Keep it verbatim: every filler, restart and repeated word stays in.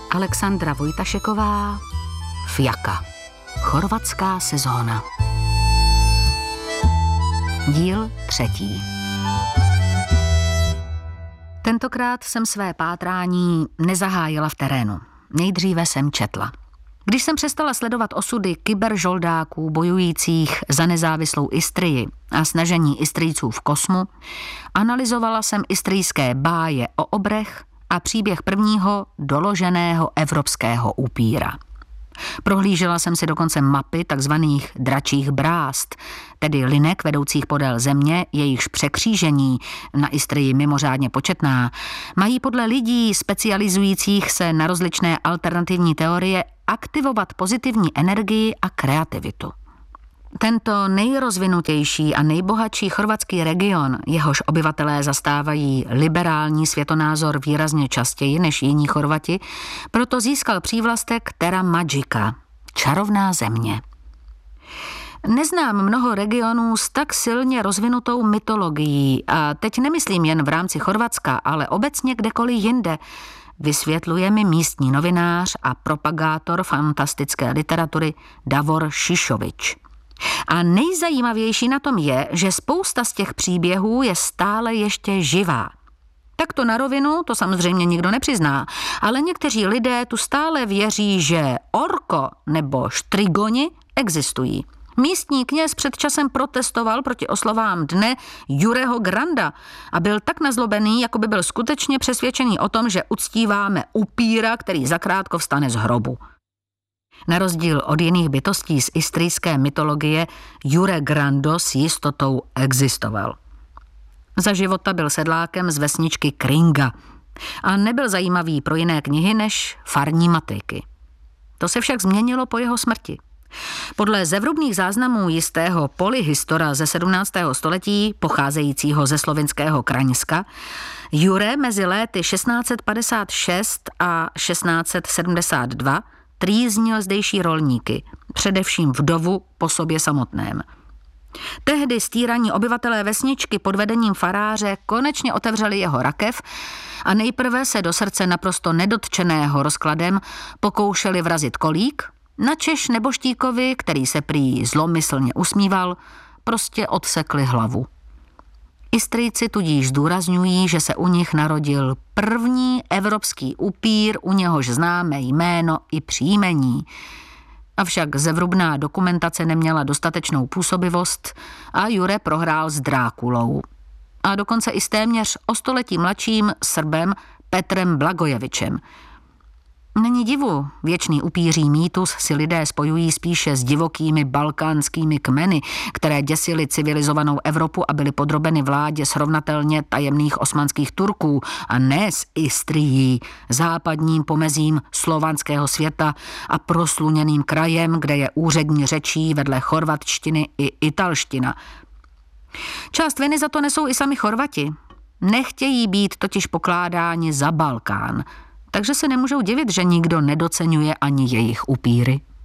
Alexandra Vojtašeková, Fjaka. Chorvatská sezóna. Díl třetí. Tentokrát jsem své pátrání nezahájila v terénu. Nejdříve jsem četla. Když jsem přestala sledovat osudy kyberžoldáků bojujících za nezávislou Istrii a snažení Istrijců v kosmu, analyzovala jsem istrijské báje o obrech a příběh prvního doloženého evropského upíra. Prohlížela jsem si dokonce mapy takzvaných dračích brást, tedy linek vedoucích podél země, jejichž překřížení, na Istrii mimořádně početná, mají podle lidí specializujících se na rozličné alternativní teorie aktivovat pozitivní energii a kreativitu. Tento nejrozvinutější a nejbohatší chorvatský region, jehož obyvatelé zastávají liberální světonázor výrazně častěji než jiní Chorvati, proto získal přívlastek Terra Magica, čarovná země. Neznám mnoho regionů s tak silně rozvinutou mytologií a teď nemyslím jen v rámci Chorvatska, ale obecně kdekoliv jinde, vysvětluje mi místní novinář a propagátor fantastické literatury Davor Šišovič. A nejzajímavější na tom je, že spousta z těch příběhů je stále ještě živá. Tak to na rovinu, to samozřejmě nikdo nepřizná, ale někteří lidé tu stále věří, že orko nebo štrigoni existují. Místní kněz před časem protestoval proti oslavám dne Jureho Granda a byl tak nazlobený, jako by byl skutečně přesvědčený o tom, že uctíváme upíra, který zakrátko vstane z hrobu. Na rozdíl od jiných bytostí z istrijské mytologie, Jure Grando s jistotou existoval. Za života byl sedlákem z vesničky Kringa a nebyl zajímavý pro jiné knihy než farní matriky. To se však změnilo po jeho smrti. Podle zevrubných záznamů jistého polyhistora ze sedmnáctého století, pocházejícího ze slovinského Kraňska, Jure mezi léty šestnáct set padesát šest a šestnáct set sedmdesát dva trýznil zdejší rolníky, především vdovu po sobě samotném. Tehdy stýraní obyvatelé vesničky pod vedením faráře konečně otevřeli jeho rakev a nejprve se do srdce naprosto nedotčeného rozkladem pokoušeli vrazit kolík, načež neboštíkovi, který se prý zlomyslně usmíval, prostě odsekli hlavu. Istrijci tudíž zdůrazňují, že se u nich narodil první evropský upír, u něhož známe jméno i příjmení. Avšak zevrubná dokumentace neměla dostatečnou působivost a Jure prohrál s Drákulou. A dokonce i s téměř o století mladším Srbem Petrem Blagojevičem. Není divu, věčný upíří mýtus si lidé spojují spíše s divokými balkánskými kmeny, které děsily civilizovanou Evropu a byly podrobeny vládě srovnatelně tajemných osmanských Turků a ne s Istrií, západním pomezím slovanského světa a prosluněným krajem, kde je úřední řečí vedle chorvatštiny i italština. Část viny za to nesou i sami Chorvati. Nechtějí být totiž pokládáni za Balkán, takže se nemůžou divit, že nikdo nedoceňuje ani jejich upíry.